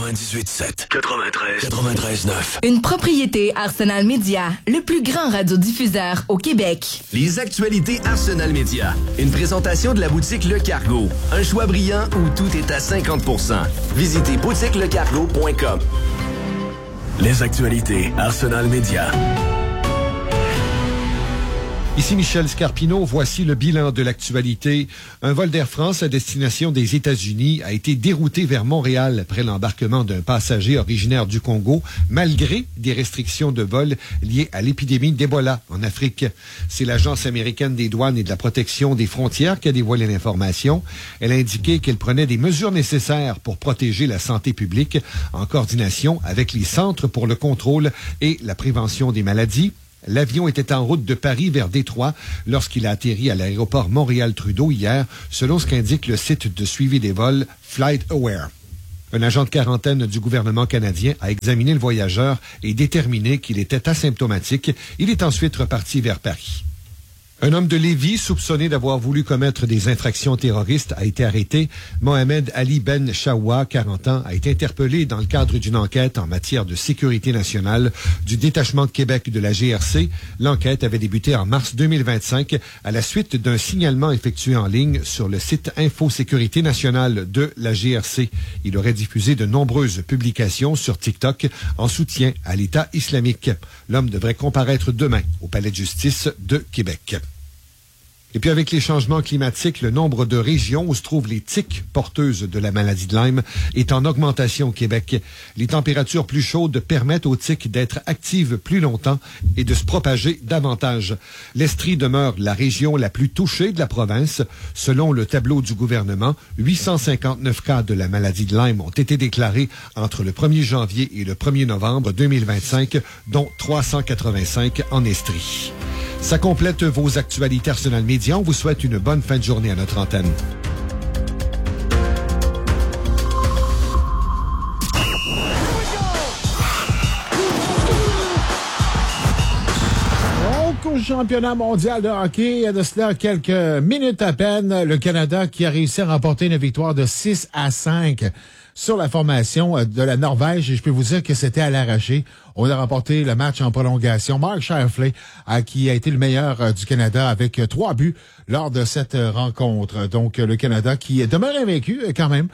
98.7, 93.9. Une propriété Arsenal Media, le plus grand radiodiffuseur au Québec. Les actualités Arsenal Media. Une présentation de la boutique Le Cargo. Un choix brillant où tout est à 50%. Visitez boutiquelecargo.com. Les actualités Arsenal Media. Ici Michel Scarpino, voici le bilan de l'actualité. Un vol d'Air France à destination des États-Unis a été dérouté vers Montréal après l'embarquement d'un passager originaire du Congo, malgré des restrictions de vol liées à l'épidémie d'Ebola en Afrique. C'est l'Agence américaine des douanes et de la protection des frontières qui a dévoilé l'information. Elle a indiqué qu'elle prenait des mesures nécessaires pour protéger la santé publique en coordination avec les Centres pour le contrôle et la prévention des maladies. L'avion était en route de Paris vers Détroit lorsqu'il a atterri à l'aéroport Montréal-Trudeau hier, selon ce qu'indique le site de suivi des vols FlightAware. Un agent de quarantaine du gouvernement canadien a examiné le voyageur et déterminé qu'il était asymptomatique. Il est ensuite reparti vers Paris. Un homme de Lévis, soupçonné d'avoir voulu commettre des infractions terroristes, a été arrêté. Mohamed Ali Ben Chawa, 40 ans, a été interpellé dans le cadre d'une enquête en matière de sécurité nationale du détachement de Québec de la GRC. L'enquête avait débuté en mars 2025 à la suite d'un signalement effectué en ligne sur le site Infosécurité nationale de la GRC. Il aurait diffusé de nombreuses publications sur TikTok en soutien à l'État islamique. L'homme devrait comparaître demain au Palais de justice de Québec. Et puis avec les changements climatiques, le nombre de régions où se trouvent les tiques porteuses de la maladie de Lyme est en augmentation au Québec. Les températures plus chaudes permettent aux tiques d'être actives plus longtemps et de se propager davantage. L'Estrie demeure la région la plus touchée de la province. Selon le tableau du gouvernement, 859 cas de la maladie de Lyme ont été déclarés entre le 1er janvier et le 1er novembre 2025, dont 385 en Estrie. Ça complète vos actualités Arsenal Media. On vous souhaite une bonne fin de journée à notre antenne. Donc, au championnat mondial de hockey, il y a de cela quelques minutes à peine, le Canada qui a réussi à remporter une victoire de 6-5 sur la formation de la Norvège, et je peux vous dire que c'était à l'arraché. On a remporté le match en prolongation. Mark Scheifele, qui a été le meilleur du Canada avec 3 buts lors de cette rencontre. Donc, le Canada qui demeure invaincu quand même.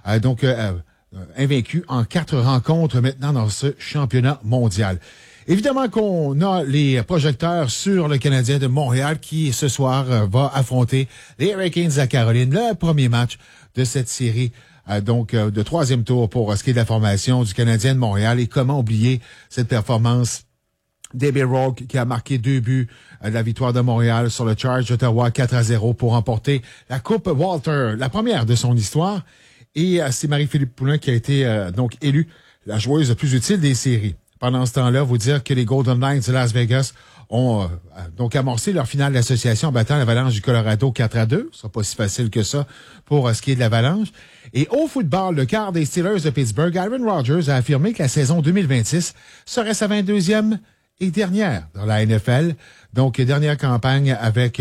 Invaincu en 4 rencontres maintenant dans ce championnat mondial. Évidemment qu'on a les projecteurs sur le Canadien de Montréal qui, ce soir, va affronter les Hurricanes de la Caroline, le premier match de cette série de 3e tour pour ce qui est de la formation du Canadien de Montréal. Et comment oublier cette performance d'Ebi Rogue qui a marqué 2 buts de la victoire de Montréal sur le Charge d'Ottawa 4-0 pour remporter la Coupe Walter, la première de son histoire. Et c'est Marie-Philippe Poulin qui a été élue la joueuse la plus utile des séries. Pendant ce temps-là, vous dire que les Golden Knights de Las Vegas ont amorcé leur finale d'association en battant l'Avalanche du Colorado 4-2. Ce sera pas si facile que ça pour ce qui est de l'Avalanche. Et au football, le quart des Steelers de Pittsburgh, Aaron Rodgers a affirmé que la saison 2026 serait sa 22e et dernière dans la NFL. Donc, dernière campagne avec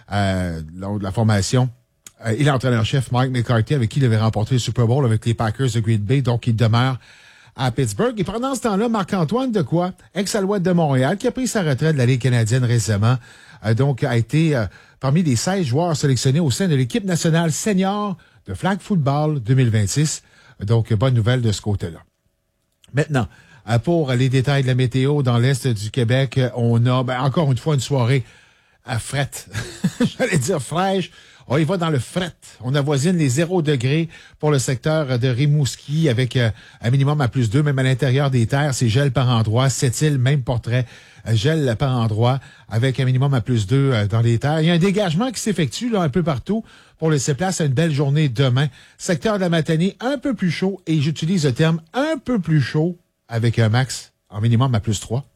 la formation et l'entraîneur-chef Mike McCarthy, avec qui il avait remporté le Super Bowl avec les Packers de Green Bay. Donc, il demeure à Pittsburgh. Et pendant ce temps-là, Marc-Antoine Dequoy, ex-Alouette de Montréal, qui a pris sa retraite de la Ligue canadienne récemment, a été parmi les 16 joueurs sélectionnés au sein de l'équipe nationale senior de flag football 2026. Donc, bonne nouvelle de ce côté-là. Maintenant, pour les détails de la météo dans l'Est du Québec, on a encore une fois une soirée à frette. J'allais dire fraîche. On y va dans le fret. On avoisine les 0 degrés pour le secteur de Rimouski avec un minimum à +2, même à l'intérieur des terres. C'est gel par endroit. Sept-Îles, même portrait. Gel par endroit avec un minimum à +2 dans les terres. Il y a un dégagement qui s'effectue là un peu partout pour laisser place à une belle journée demain. Secteur de la Matanée, un peu plus chaud, et j'utilise le terme un peu plus chaud avec un max en minimum à +3.